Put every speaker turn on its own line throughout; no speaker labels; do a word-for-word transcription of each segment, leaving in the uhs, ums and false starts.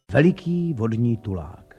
Veliký vodní tulák.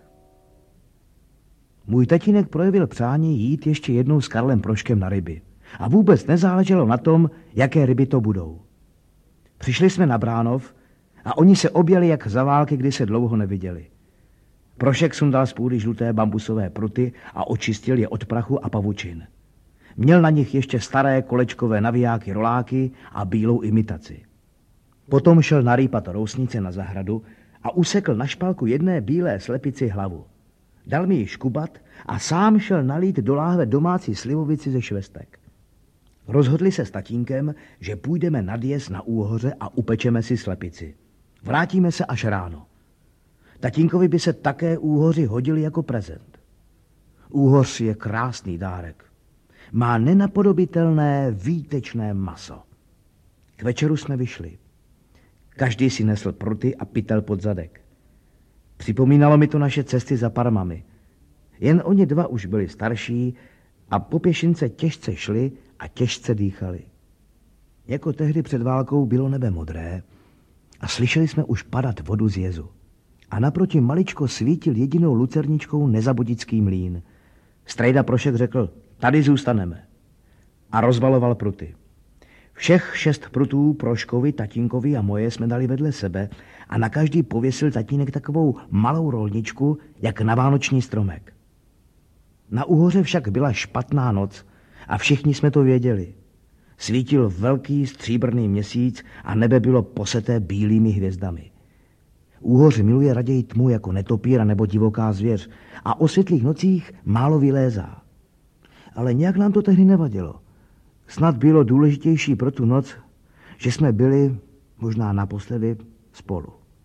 Můj tatínek projevil přání jít ještě jednou s Karlem Proškem na ryby. A vůbec nezáleželo na tom, jaké ryby to budou. Přišli jsme na Bránov a oni se objeli jak za války, kdy se dlouho neviděli. Prošek sundal z půdy žluté bambusové pruty a očistil je od prachu a pavučin. Měl na nich ještě staré kolečkové navijáky roláky a bílou imitaci. Potom šel narýpat rousnice na zahradu a usekl na špalku jedné bílé slepici hlavu. Dal mi ji škubat a sám šel nalít do láhve domácí slivovici ze švestek. Rozhodli se s tatínkem, že půjdeme nad jez na Úhoře a upečeme si slepici. Vrátíme se až ráno. Tatínkovi by se také Úhoři hodili jako prezent. Úhoř je krásný dárek. Má nenapodobitelné výtečné maso. K večeru jsme vyšli. Každý si nesl pruty a pytel pod zadek. Připomínalo mi to naše cesty za Parmami. Jen oni dva už byli starší a po pěšince těžce šli a těžce dýchali. Jako tehdy před válkou bylo nebe modré a slyšeli jsme už padat vodu z jezu. A naproti maličko svítil jedinou lucerničkou nezabudický mlýn. Strejda Prošek řekl, tady zůstaneme. A rozvaloval pruty. Všech šest prutů Proškovi, tatínkovi a moje jsme dali vedle sebe a na každý pověsil tatínek takovou malou rolničku, jak na vánoční stromek. Na Úhoře však byla špatná noc a všichni jsme to věděli. Svítil velký stříbrný měsíc a nebe bylo poseté bílými hvězdami. Úhoř miluje raději tmu jako netopíra nebo divoká zvěř a o světlých nocích málo vylézá. Ale nějak nám to tehdy nevadilo. Snad bylo důležitější pro tu noc, že jsme byli, možná naposledy, spolu.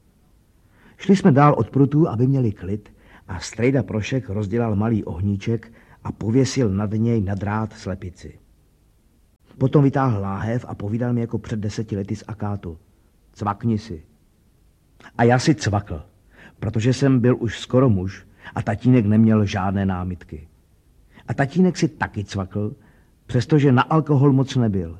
Šli jsme dál od prutů, aby měli klid, a strejda Prošek rozdělal malý ohníček a pověsil nad něj na drát slepici. Potom vytáhl láhev a povídal mi jako před deseti lety z akátu. Cvakni si. A já si cvakl, protože jsem byl už skoro muž a tatínek neměl žádné námitky. A tatínek si taky cvakl, přestože na alkohol moc nebyl.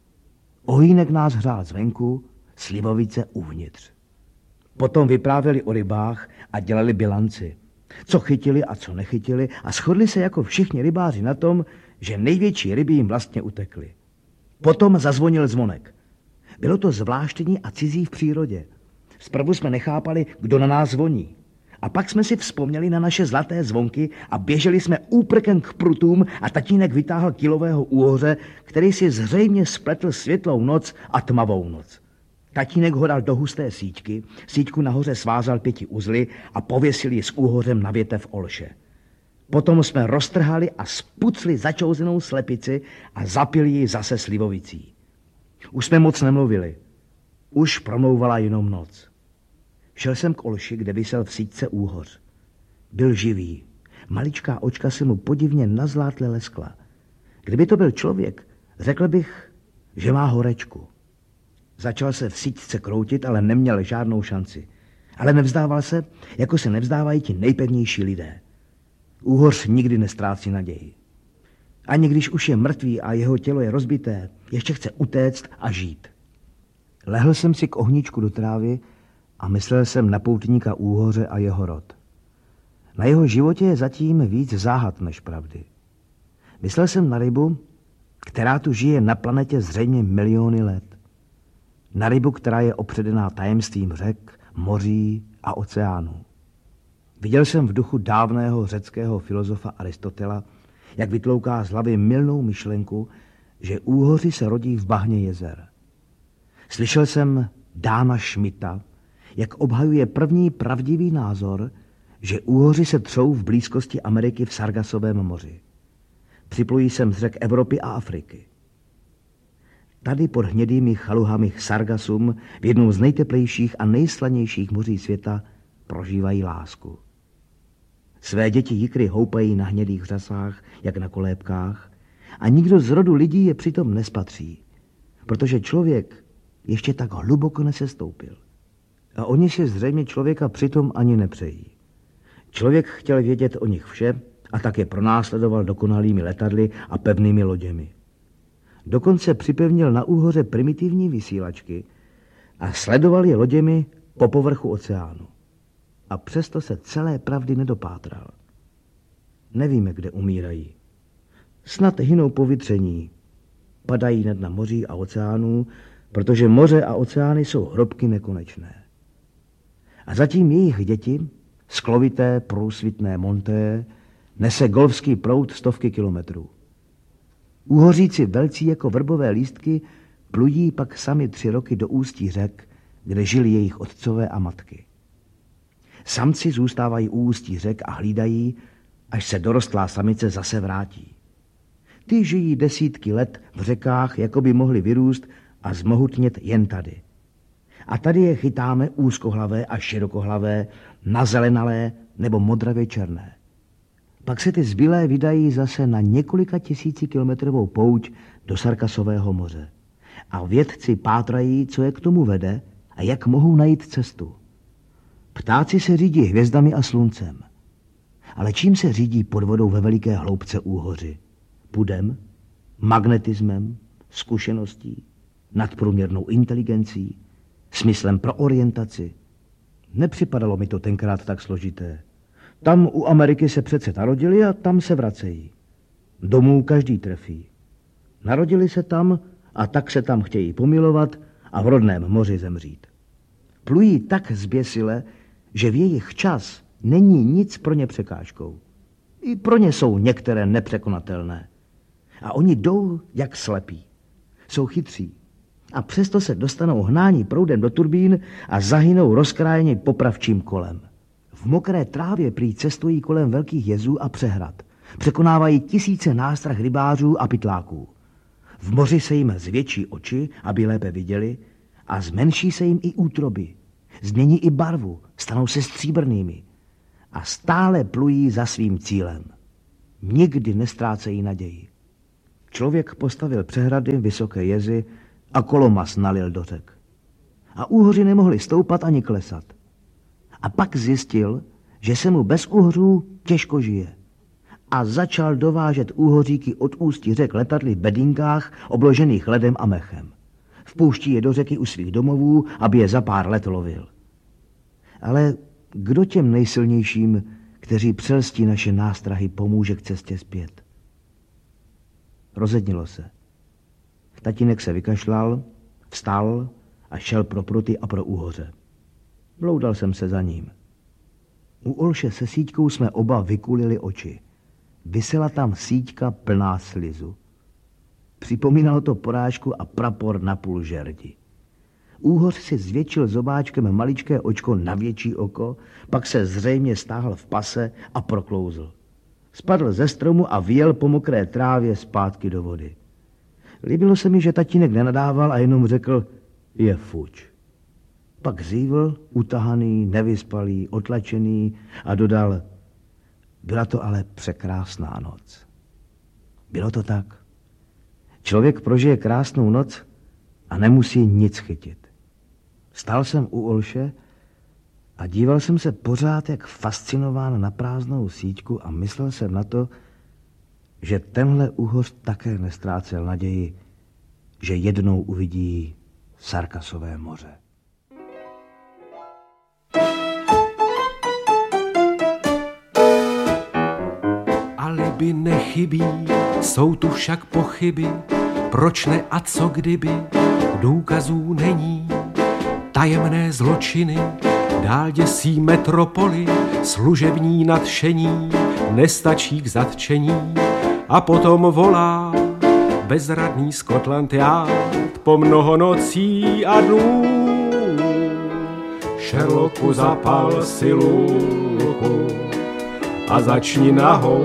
Ohýnek nás hřál zvenku, slivovice uvnitř. Potom vyprávěli o rybách a dělali bilanci. Co chytili a co nechytili a shodli se jako všichni rybáři na tom, že největší ryby jim vlastně utekly. Potom zazvonil zvonek. Bylo to zvláštní a cizí v přírodě. Zprvu jsme nechápali, kdo na nás zvoní. A pak jsme si vzpomněli na naše zlaté zvonky a běželi jsme úprkem k prutům a tatínek vytáhl kilového úhoře, který si zřejmě spletl světlou noc a tmavou noc. Tatínek ho dal do husté síťky, síťku nahoře svázal pěti uzly a pověsil ji s úhořem na větev olše. Potom jsme roztrhali a spucli začouzenou slepici a zapili ji zase slivovicí. Už jsme moc nemluvili. Už promlouvala jenom noc. Šel jsem k olši, kde visel v síťce úhoř. Byl živý. Maličká očka se mu podivně nazlátle leskla. Kdyby to byl člověk, řekl bych, že má horečku. Začal se v síťce kroutit, ale neměl žádnou šanci. Ale nevzdával se, jako se nevzdávají ti nejpevnější lidé. Úhoř nikdy nestrácí naději. Ani když už je mrtvý a jeho tělo je rozbité, ještě chce utéct a žít. Lehl jsem si k ohníčku do trávy a myslel jsem na poutníka Úhoře a jeho rod. Na jeho životě je zatím víc záhad než pravdy. Myslel jsem na rybu, která tu žije na planetě zřejmě miliony let. Na rybu, která je opředená tajemstvím řek, moří a oceánů. Viděl jsem v duchu dávného řeckého filozofa Aristotela, jak vytlouká z hlavy mylnou myšlenku, že úhoři se rodí v bahně jezer. Slyšel jsem Dána Schmidta, jak obhajuje první pravdivý názor, že úhoři se třou v blízkosti Ameriky v Sargasovém moři. Připlují sem z řek Evropy a Afriky. Tady pod hnědými chaluhami Sargasum v jednom z nejteplejších a nejslanějších moří světa prožívají lásku. Své děti jikry houpají na hnědých řasách, jak na kolébkách, a nikdo z rodu lidí je přitom nespatří, protože člověk ještě tak hluboko nesestoupil. A oni si zřejmě člověka přitom ani nepřejí. Člověk chtěl vědět o nich vše a tak je pronásledoval dokonalými letadly a pevnými loděmi. Dokonce připevnil na Úhoře primitivní vysílačky a sledoval je loděmi po povrchu oceánu. a přesto se celé pravdy nedopátral. Nevíme, kde umírají. Snad hynou po vytření. Padají nad na moří a oceánů, protože moře a oceány jsou hrobky nekonečné. A zatím jejich děti, sklovité, průsvitné Monté, nese golfský proud stovky kilometrů. Úhoříci velcí jako vrbové lístky plují pak sami tři roky do ústí řek, kde žili jejich otcové a matky. Samci zůstávají u ústí řek a hlídají, až se dorostlá samice zase vrátí. Ty žijí desítky let v řekách, jako by mohly vyrůst a zmohutnět jen tady. A tady je chytáme úzkohlavé a širokohlavé, nazelenalé nebo modravě černé. Pak se ty zbylé vydají zase na několika tisíci kilometrovou pouť do Sargasového moře. A vědci pátrají, co je k tomu vede a jak mohou najít cestu. Ptáci se řídí hvězdami a sluncem. Ale čím se řídí pod vodou ve veliké hloubce úhoři? Pudem, magnetismem, zkušeností, nadprůměrnou inteligencí, smyslem pro orientaci. Nepřipadalo mi to tenkrát tak složité. Tam u Ameriky se přece narodili a tam se vracejí. Domů každý trefí. Narodili se tam a tak se tam chtějí pomilovat a v rodném moři zemřít. Plují tak zběsile, že v jejich čas není nic pro ně překážkou. I pro ně jsou některé nepřekonatelné. A oni jdou jak slepí. Jsou chytří. A přesto se dostanou hnání proudem do turbín a zahynou rozkrájeni popravčím kolem. V mokré trávě prý cestují kolem velkých jezů a přehrad. Překonávají tisíce nástrah rybářů a pytláků. V moři se jim zvětší oči, aby lépe viděli, a zmenší se jim i útroby. Změní i barvu, stanou se stříbrnými. A stále plují za svým cílem. Nikdy nestrácejí naději. Člověk postavil přehrady, vysoké jezy a kolomas nalil do řek. A úhoři nemohli stoupat ani klesat. A pak zjistil, že se mu bez úhořů těžko žije. A začal dovážet úhoříky od ústí řek letadly v bedínkách obložených ledem a mechem. Vpouští je do řeky u svých domovů, aby je za pár let lovil. Ale kdo těm nejsilnějším, kteří přelstí naše nástrahy, pomůže k cestě zpět? Rozednilo se. Tatínek se vykašlal, vstal a šel pro pruty a pro úhoře. Bloudal jsem se za ním. U Olše se síťkou jsme oba vykulili oči. Visela tam síťka plná slizu. Připomínalo to porážku a prapor na půl žerdi. Úhoř si zvětšil zobáčkem maličké očko na větší oko, pak se zřejmě stáhl v pase a proklouzl. Spadl ze stromu a vyjel po mokré trávě zpátky do vody. Líbilo se mi, že tatínek nenadával a jenom řekl, je fuč. Pak zívl, utahaný, nevyspalý, otlačený a dodal, byla to ale překrásná noc. Bylo to tak. Člověk prožije krásnou noc a nemusí nic chytit. Stál jsem u Olše a díval jsem se pořád jak fascinován na prázdnou síťku a myslel jsem na to, že tenhle úhoř také nestrácel naději, že jednou uvidí Sargasové moře.
Alibi nechybí, jsou tu však pochyby, proč ne a co kdyby, důkazů není. Tajemné zločiny dál děsí metropoli, služební nadšení nestačí k zatčení. A potom volá bezradný Scotland Yard po mnoho nocí a dnů. Sherlocku, zapal si luku a začni nahou